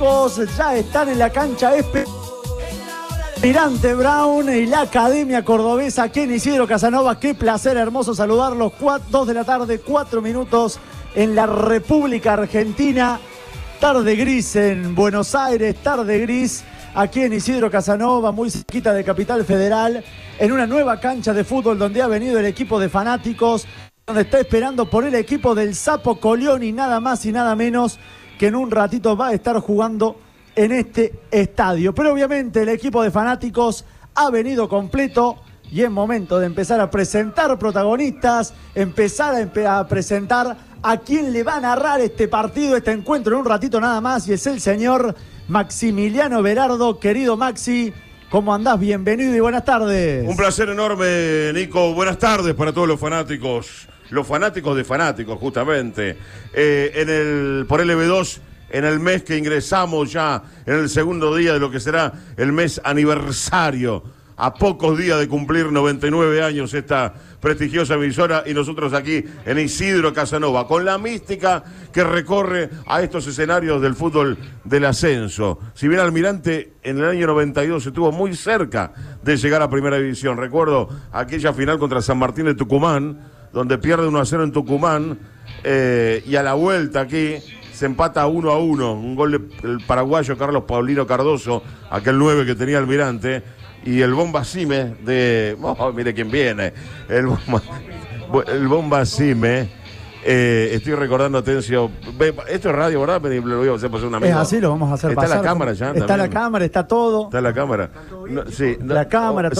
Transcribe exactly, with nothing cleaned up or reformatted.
Ya están en la cancha Almirante Brown y la Academia Cordobesa aquí en Isidro Casanova. Qué placer, hermoso saludarlos. dos de la tarde, cuatro minutos en la República Argentina. Tarde gris en Buenos Aires, tarde gris aquí en Isidro Casanova, muy cerquita de Capital Federal, en una nueva cancha de fútbol donde ha venido el equipo de fanáticos, donde está esperando por el equipo del Sapo Colioni, nada más y nada menos que en un ratito va a estar jugando en este estadio. Pero obviamente el equipo de fanáticos ha venido completo y es momento de empezar a presentar protagonistas, empezar a, empe- a presentar a quién le va a narrar este partido, este encuentro en un ratito nada más, y es el señor Maximiliano Berardo. Querido Maxi, ¿cómo andás? Bienvenido y buenas tardes. Un placer enorme, Nico. Buenas tardes para todos los fanáticos. Los fanáticos de fanáticos, justamente. Eh, en el, por L B dos, en el mes que ingresamos ya, en el segundo día de lo que será el mes aniversario, a pocos días de cumplir noventa y nueve años esta prestigiosa emisora, y nosotros aquí en Isidro Casanova, con la mística que recorre a estos escenarios del fútbol del ascenso. Si bien Almirante en el año noventa y dos estuvo muy cerca de llegar a Primera División, recuerdo aquella final contra San Martín de Tucumán, donde pierde uno a cero en Tucumán, eh, y a la vuelta aquí se empata uno a uno, un gol del paraguayo Carlos Paulino Cardoso, aquel nueve que tenía Almirante, y el Bomba Sime de... Oh, mire quién viene, el Bomba, el bomba Sime, eh, estoy recordando, atención, esto es radio, ¿verdad? Pero lo voy a hacer pasar una amiga. Es así, lo vamos a hacer está pasar. Está la cámara ya. Está también. la cámara, está todo. Está la cámara. No, sí, no, la cámara, oh,